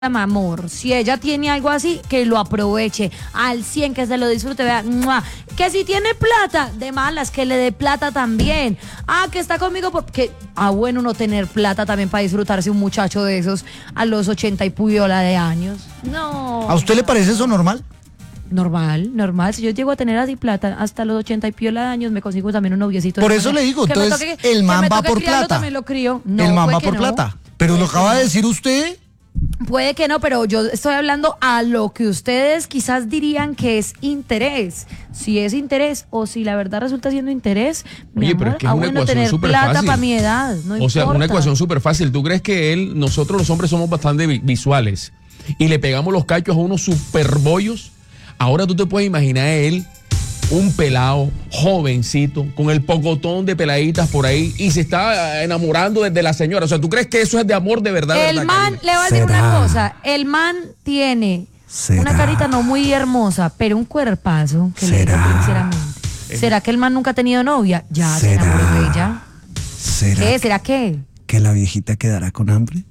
mi amor, si ella tiene algo así, que lo aproveche al 100, que se lo disfrute, vea, ¡mua! Que si tiene plata, de malas, que le dé plata también. Que está conmigo porque, bueno, no tener plata también para disfrutarse un muchacho de esos a los 80 y piola de años. No. ¿A usted le parece eso normal? Normal. Si yo llego a tener así plata hasta los 80 y piola de años, me consigo también un noviecito. Por eso le digo, entonces el man va por plata. También lo crío. No, el man va por plata. Pero lo acaba de decir usted. Puede que no, pero yo estoy hablando a lo que ustedes quizás dirían que es interés. Si es interés o si la verdad resulta siendo interés, oye, pero es que es una ecuación tener súper plata fácil. Para mi edad, no importa. O sea, una ecuación súper fácil. ¿Tú crees que nosotros los hombres somos bastante visuales y le pegamos los cachos a unos super bollos? Ahora tú te puedes imaginar a él, un pelado, jovencito, con el pocotón de peladitas por ahí y se está enamorando de la señora. O sea, ¿tú crees que eso es de amor de verdad? El man, le voy a decir una cosa, el man tiene una carita no muy hermosa, pero un cuerpazo que le digo sinceramente. ¿Será que el man nunca ha tenido novia? Ya se enamoró de ella. ¿Será qué? ¿Que la viejita quedará con hambre?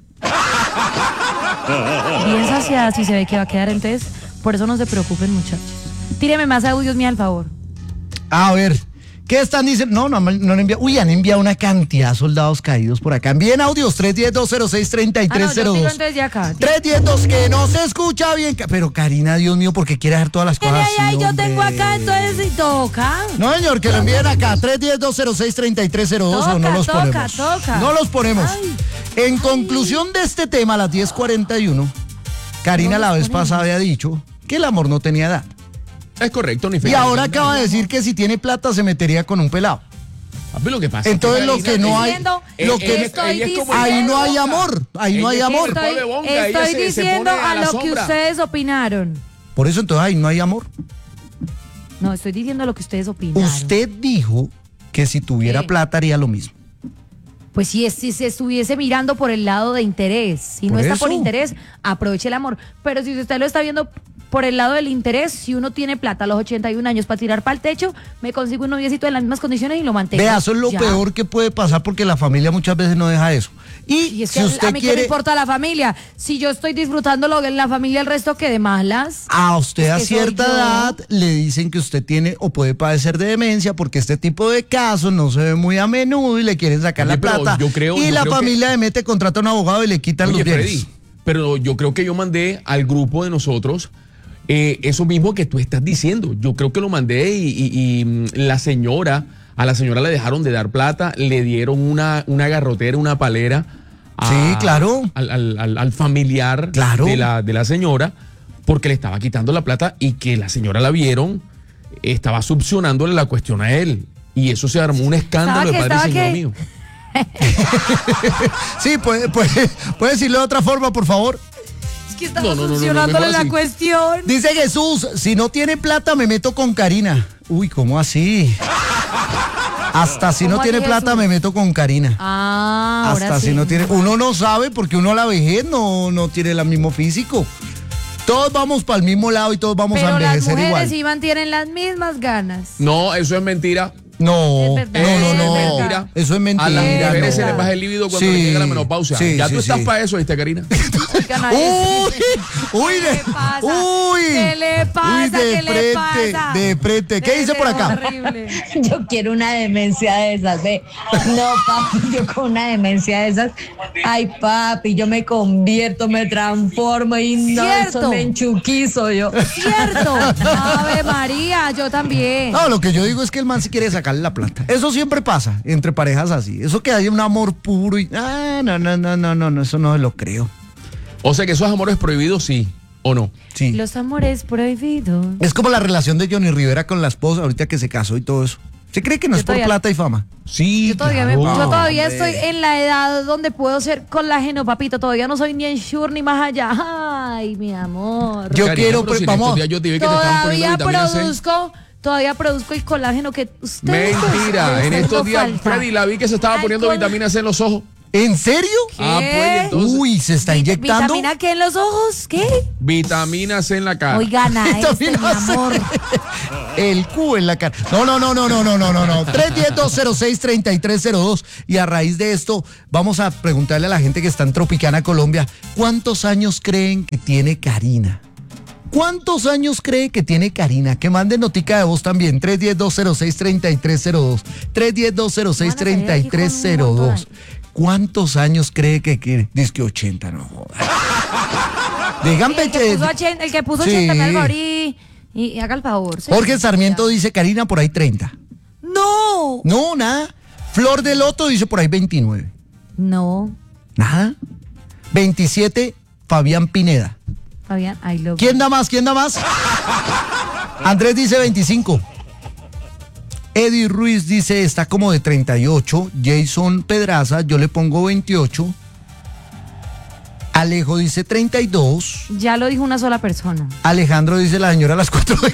Bien saciada, si se ve que va a quedar, entonces, por eso no se preocupen, muchachos. Tíreme más audios, mío, al favor. A ver, ¿qué están diciendo? No han enviado. Uy, han enviado una cantidad de soldados caídos por acá. Envíen audios, 310-206-3302. 310-2, que no se escucha bien. Pero Karina, Dios mío, porque quiere hacer todas las cosas así, yo tengo acá, entonces si toca. No, señor, que lo envíen acá, 310-206-3302 o no los ponemos. No los ponemos. Ay. En conclusión de este tema, a las 10:41, Karina la vez pasada había dicho que el amor no tenía edad. Es correcto, ni Y ahora acaba de decir que si tiene plata se metería con un pelado. Lo que pasa entonces es lo que no hay, ahí no hay amor, ahí no hay amor. Estoy diciendo a lo que ustedes opinaron. Por eso entonces ahí no hay amor. No, estoy diciendo lo que ustedes opinaron. Usted dijo que si tuviera plata haría lo mismo. Pues si se estuviese mirando por el lado de interés, si no está por interés, aproveche el amor. Pero si usted lo está viendo por el lado del interés, si uno tiene plata a los 81 años para tirar para el techo, me consigo un noviecito en las mismas condiciones y lo mantengo. Vea, eso es lo peor que puede pasar porque la familia muchas veces no deja eso. Y es que si usted a mí quiere, qué me importa la familia, si yo estoy disfrutándolo en la familia, el resto que de malas. A usted a cierta edad le dicen que usted tiene o puede padecer de demencia porque este tipo de casos no se ve muy a menudo y le quieren sacar la plata. Y la familia le mete, contrata a un abogado y le quitan los bienes. Freddy, pero yo creo que yo mandé al grupo de nosotros eso mismo que tú estás diciendo. Yo creo que lo mandé y a la señora le dejaron de dar plata, le dieron una garrotera, una palera. Sí, claro. Al familiar de la señora, porque le estaba quitando la plata y que la señora la vieron, estaba subsionándole la cuestión a él. Y eso se armó un escándalo de padre y señor mío. Sí, puede decirlo de otra forma, por favor. Es que estaba funcionándole la cuestión. Dice Jesús, si no tiene plata me meto con Karina. Uy, ¿cómo así? Hasta si no tiene plata me meto con Karina. Hasta si no tiene. Uno no sabe porque uno a la vejez no tiene el mismo físico. Todos vamos para el mismo lado y todos vamos a envejecer igual. Pero las mujeres sí mantienen las mismas ganas. No, eso es mentira. No, mentira. Eso es mentira. A las mujeres se les baja el líbido cuando le llega la menopausia. Ya tú estás para eso, ¿viste, Karina? ¿Qué le pasa? De frente. ¿Qué dice por acá? Yo quiero una demencia de esas, ¿ve? No, papi, yo con una demencia de esas. Ay, papi, yo me convierto, me transformo y no, eso me enchuquizo yo. Cierto. Ave María, yo también. No, lo que yo digo es que el man sí quiere sacarle la plata. Eso siempre pasa entre parejas así. Eso que hay un amor puro y... No, eso no lo creo. O sea que esos amores prohibidos, sí o no. Sí. Los amores prohibidos. Es como la relación de Johnny Rivera con la esposa ahorita que se casó y todo eso. ¿Se cree que no es por plata y fama? Sí. Yo todavía estoy en la edad donde puedo ser colágeno, papito. Todavía no soy ni en Shure ni más allá. Ay, mi amor. Yo quiero, vamos. Todavía produzco el colágeno que usted. Mentira. En estos días, Freddy, la vi que se estaba poniendo vitamina C en los ojos. ¿En serio? ¿Qué? Ah, pues entonces. Uy, ¿se está inyectando? ¿Vitamina qué en los ojos? ¿Qué? Vitamina C en la cara. Oigan, a este, mi amor. El cubo en la cara. No. 310-206-3302. Y a raíz de esto, vamos a preguntarle a la gente que está en Tropicana, Colombia, ¿cuántos años creen que tiene Karina? ¿Cuántos años cree que tiene Karina? Que mande notica de voz también. 310-206-3302. 310-206-3302. ¿Cuántos años cree que quiere? Dice que 80, no jodas. Digan, El que puso 80, me haga el favor y haga el favor. ¿Sí? Jorge Sarmiento dice, Karina, por ahí 30. ¡No! No, nada. Flor de Loto dice por ahí 29. No. Nada. 27, Fabián Pineda. Fabián, I love ¿Quién da más? Andrés dice 25. Eddie Ruiz dice está como de 38. Jason Pedraza, yo le pongo 28. Alejo dice 32. Ya lo dijo una sola persona. Alejandro dice la señora a las 4 de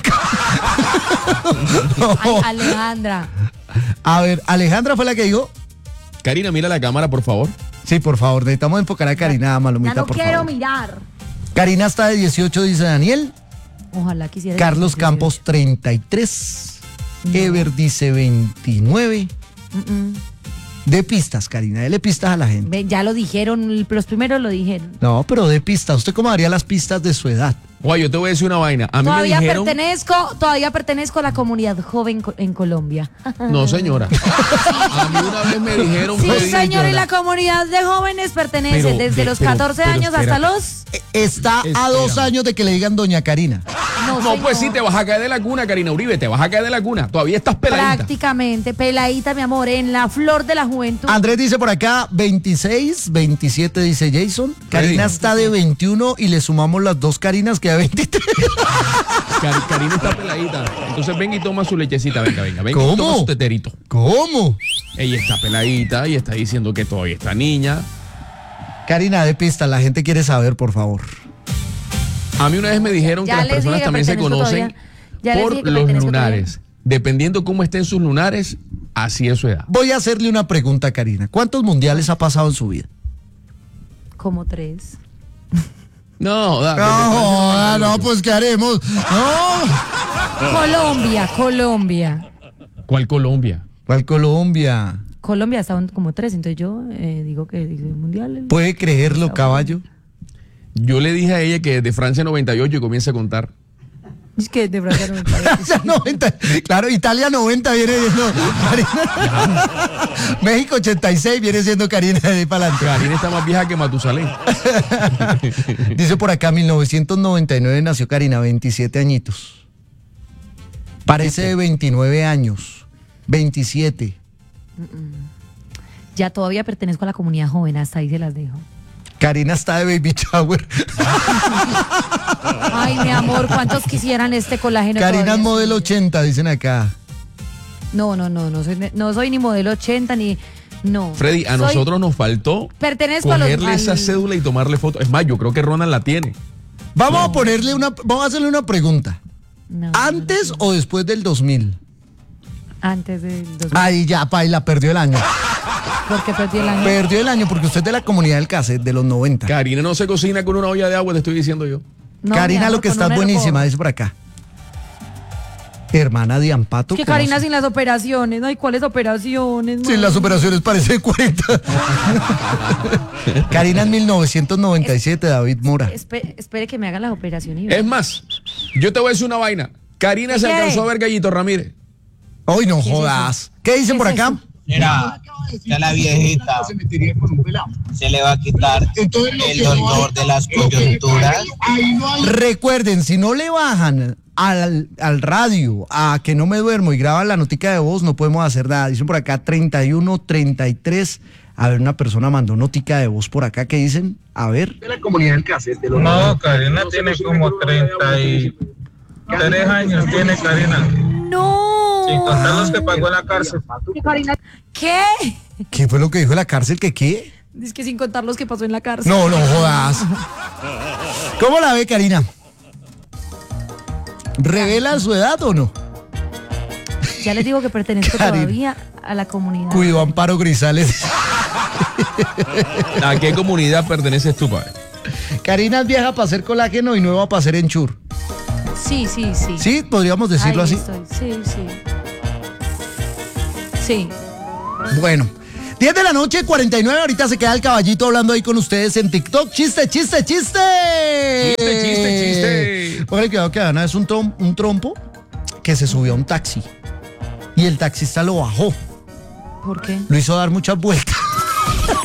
Ay, Alejandra. A ver, Alejandra fue la que dijo. Karina, mira la cámara, por favor. Sí, por favor, necesitamos enfocar a Karina, Malomita, Ya no por quiero favor. mirar. Karina está de 18, dice Daniel. Ojalá quisiera. Carlos Campos 33. Ever dice 29. De pistas, Karina, dele pistas a la gente. Ve, ya lo dijeron, los primeros lo dijeron. No, pero de pistas. ¿Usted cómo daría las pistas de su edad? Oye, yo te voy a decir una vaina. A mí me dijeron... Todavía pertenezco a la comunidad joven en Colombia. No, señora. A mí una vez me dijeron... Sí, Freddy, señor, y la comunidad de jóvenes pertenece Pero, desde los pero, 14 pero años hasta espérate. los... Está a 2 años de que le digan doña Karina. No, No, pues sí, señor. te vas a caer de la cuna, Karina Uribe, te vas a caer de la cuna. Todavía estás peladita. Prácticamente, peladita, mi amor, en la flor de la juventud. Andrés dice por acá 26, 27 dice Jason. Karina está de 21 y le sumamos las 2 Karinas que da 23. Karina está peladita. Entonces venga y toma su lechecita, venga y ¿Cómo? toma su teterito. ¿Cómo? Ella está peladita y está diciendo que todavía está niña. Karina, de pista, la gente quiere saber, por favor. A mí una vez me dijeron que Ya las les personas dije que también se pertenezco conocen todavía. Ya les por dije que los pertenezco lunares. Dependiendo cómo estén sus lunares, así es su edad. Voy a hacerle una pregunta a Karina. ¿Cuántos mundiales ha pasado en su vida? Como 3. No, No, pues ¿qué haremos? No. Colombia. ¿Cuál Colombia? ¿Cuál Colombia? Colombia estaban como 3, entonces yo digo que dice mundial. ¿Puede creerlo, caballo? Yo le dije a ella que de Francia 98 y comienza a contar. Es que de Francia no me parece. Francia 90, claro, Italia 90 viene siendo Karina. México 86 viene siendo Karina de ahí para adelante. Karina está más vieja que Matusalén. Dice por acá, 1999 nació Karina, 27 añitos. Parece de 29 años, 27. Ya todavía pertenezco a la comunidad joven, hasta ahí se las dejo. Karina está de baby shower. Ay, mi amor, ¿cuántos quisieran este colágeno? Karina es todavía? modelo 80, dicen acá. No soy ni modelo 80 ni... No. Freddy, a nosotros nos faltó pertenezco cogerle a los, esa cédula y tomarle foto. Es más, yo creo que Ronald la tiene. Vamos a hacerle una pregunta. No, ¿Antes o después del 2000? Antes del 2000. Ay, ya, paila, perdió el año. ¿Por qué perdí el año? Perdió el año porque usted es de la comunidad del cassette, de los 90. Karina no se cocina con una olla de agua, te estoy diciendo yo. No, Karina, mi amor, lo que con estás un buenísima, hervor. dice por acá. Hermana de Ampato. Que ¿cómo Karina así? sin las operaciones. Ay, ¿cuáles operaciones? Sin las operaciones parece 40. Karina en 1997, David Mora. Espere que me hagan las operaciones. Es más, yo te voy a decir una vaina. Karina se ¿Qué? alcanzó a ver Gallito Ramírez. Hoy no ¿Qué es jodas. ¿Qué dicen ¿Qué por es acá? eso? Mira, ya la viejita se le va a quitar el dolor de las coyunturas. Recuerden, si no le bajan al radio a que no me duermo y graban la notica de voz, no podemos hacer nada. Dicen por acá 31, 33. A ver, una persona mandó notica de voz por acá. ¿Qué dicen? A ver. No, Karina tiene como 33 años, tiene Karina. No. Sin contar los que pagó en la cárcel. ¿Qué? ¿Qué fue lo que dijo en la cárcel? ¿Que qué? Dice que sin contar los que pasó en la cárcel. No, no jodas. ¿Cómo la ve, Karina? ¿Revela su edad o no? Ya les digo que pertenezco Karina. todavía a la comunidad. Cuidó Amparo Grisales. ¿A qué comunidad perteneces tú, padre? Karina es vieja para hacer colágeno y nueva para hacer enchur. Sí. ¿Sí? ¿Podríamos decirlo Ahí así? estoy. Sí. Bueno, 10 de la noche, 49. Ahorita se queda el caballito hablando ahí con ustedes en TikTok. ¡Chiste! Chiste. Póngale cuidado que Ana es un trompo que se subió a un taxi. Y el taxista lo bajó. ¿Por qué? Lo hizo dar muchas vueltas.